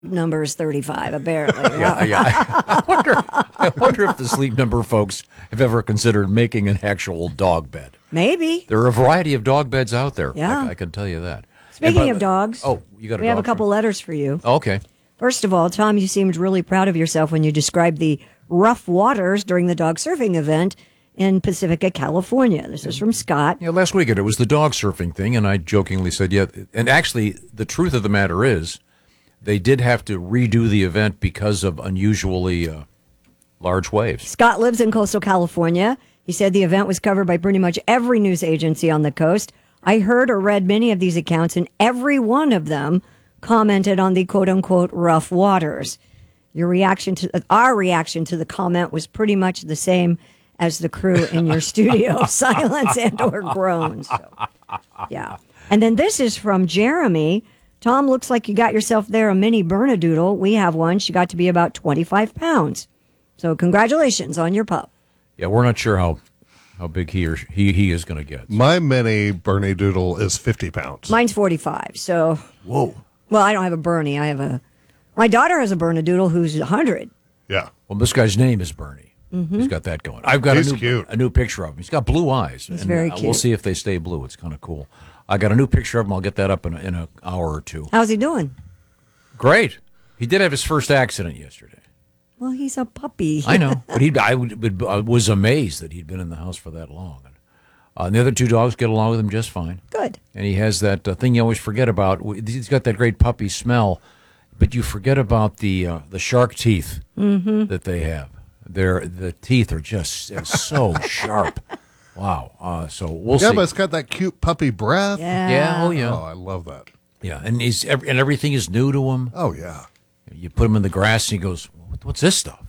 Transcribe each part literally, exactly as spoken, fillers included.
number is thirty-five, apparently. yeah, yeah. I wonder, I wonder if the Sleep Number folks have ever considered making an actual dog bed. Maybe. There are a variety of dog beds out there. Yeah. I, I can tell you that. Speaking by, of dogs, oh, you got a we dog have a couple from... letters for you. Okay. First of all, Tom, you seemed really proud of yourself when you described the rough waters during the dog surfing event in Pacifica, California. This is from Scott. Yeah, last weekend it was the dog surfing thing, and I jokingly said, yeah. And actually, the truth of the matter is, they did have to redo the event because of unusually uh, large waves. Scott lives in coastal California. He said the event was covered by pretty much every news agency on the coast. I heard or read many of these accounts, and every one of them commented on the quote-unquote rough waters. Your reaction to our reaction to the comment was pretty much the same as the crew in your studio, silence and or groans. So, yeah. And then this is from Jeremy. Tom, looks like you got yourself there a mini Bernedoodle. We have one. She got to be about twenty-five pounds. So congratulations on your pup. Yeah, we're not sure how how big he or he, he is going to get. My mini Bernedoodle is fifty pounds. Mine's forty-five. So, whoa. Well, I don't have a Bernie. I have a, my daughter has a Bernedoodle who's one hundred. Yeah. Well, this guy's name is Bernie. Mm-hmm. He's got that going. I've got He's a new, cute. a new picture of him. He's got blue eyes. He's and, very uh, cute. We'll see if they stay blue. It's kind of cool. I got a new picture of him. I'll get that up in, a, in an hour or two. How's he doing? Great. He did have his first accident yesterday. Well, he's a puppy. I know, but he I, would, I was amazed that he'd been in the house for that long. And, uh, and the other two dogs get along with him just fine. Good. And he has that uh, thing you always forget about. He's got that great puppy smell, but you forget about the uh, the shark teeth mm-hmm. that they have. Their the teeth are just so sharp. Wow. Uh, so we'll yeah, see. but it's got that cute puppy breath. Yeah. Yeah. Oh yeah. Oh, I love that. Yeah, and he's and everything is new to him. Oh yeah. You put him in the grass, and he goes, "What's this stuff?"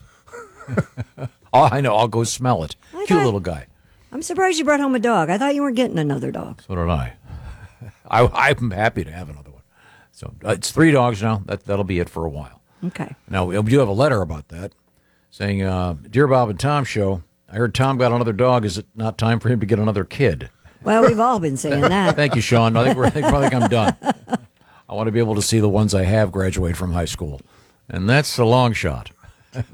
Oh, I know. I'll go smell it. I Cute thought- little guy. I'm surprised you brought home a dog. I thought you weren't getting another dog. So did I. I I'm happy to have another one. So uh, it's three dogs now. That that'll be it for a while. Okay. Now we do have a letter about that, saying, uh, "Dear Bob and Tom Show, I heard Tom got another dog. Is it not time for him to get another kid?" Well, we've all been saying that. Thank you, Sean. I think, we're, I think I think I'm done. I want to be able to see the ones I have graduate from high school, and that's a long shot. Well,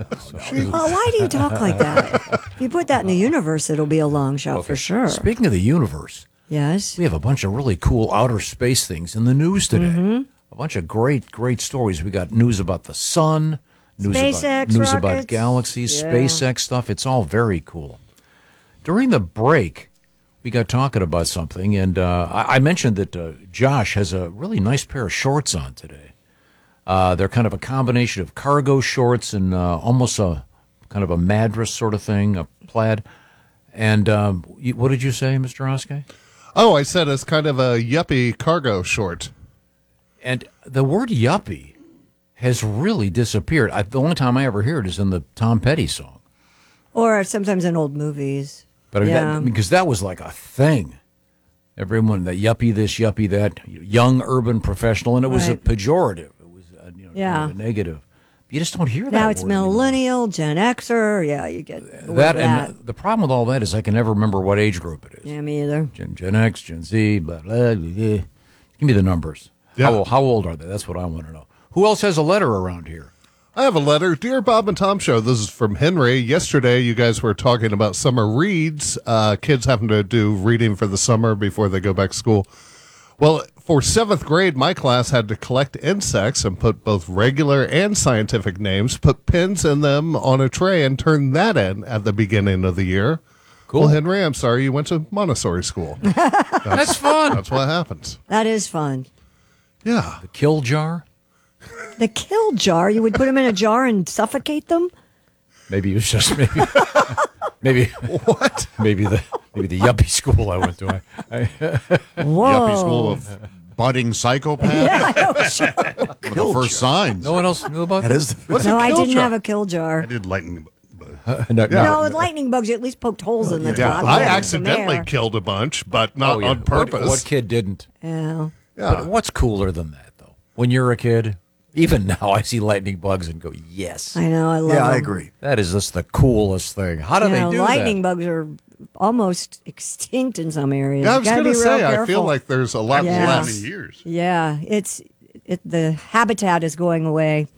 why do you talk like that? If you put that in the universe, it'll be a long shot for sure. Speaking of the universe, Yes. we have a bunch of really cool outer space things in the news today. Mm-hmm. A bunch of great, great stories. We got news about the sun, news about SpaceX news about rockets. galaxies, Yeah. SpaceX stuff. It's all very cool. During the break, we got talking about something, and uh, I, I mentioned that uh, Josh has a really nice pair of shorts on today. Uh, they're kind of a combination of cargo shorts and uh, almost a kind of a madras sort of thing, a plaid. And um, you, what did you say, Mister Oskey? Oh, I said it's kind of a yuppie cargo short. And the word yuppie has really disappeared. I, the only time I ever hear it is in the Tom Petty song. Or sometimes in old movies. But I mean, Yeah. that, because that was like a thing. Everyone, the yuppie this, yuppie that, young urban professional, and it was Right. a pejorative. It was a, you know, Yeah. kind of a negative. You just don't hear that Now it's word anymore. millennial, Gen Xer. Yeah, you get the word That, that. and the problem with all that is I can never remember what age group it is. Yeah, me either. Gen, Gen X, Gen Z, blah, blah, blah, blah. Give me the numbers. Yeah. How, how old are they? That's what I want to know. Who else has a letter around here? I have a letter. Dear Bob and Tom Show, this is from Henry. Yesterday, you guys were talking about summer reads, uh, kids having to do reading for the summer before they go back to school. Well, for seventh grade, my class had to collect insects and put both regular and scientific names, put pins in them on a tray, and turn that in at the beginning of the year. Cool. Well, Henry, I'm sorry you went to Montessori school. That's, That's fun. That's what happens. That is fun. Yeah. The kill jar? The kill jar, you would put them in a jar and suffocate them? Maybe it was just maybe maybe What? maybe the maybe the yuppie school I went to. I, I, Whoa. Yuppie school of budding psychopath. Yeah, I know, sure. One of the first signs. no one else knew about That is the, No, I kill didn't jar? have a kill jar. I did lightning. that. No, no. No, with lightning bugs, you at least poked holes in the Yeah, top. I Get some accidentally air. killed a bunch, but not Oh, yeah. on purpose. What, what kid didn't? Yeah. Yeah. But what's cooler than that, though? When you're a kid, even now, I see lightning bugs and go, yes. I know, I love Yeah, I them. agree. That is just the coolest thing. How do You know, they do lightning that? bugs are almost extinct in some areas. Yeah, I You was gotta going to be real say, I careful. feel like there's a lot Yeah. less. years. Yeah, it's it, the habitat is going away.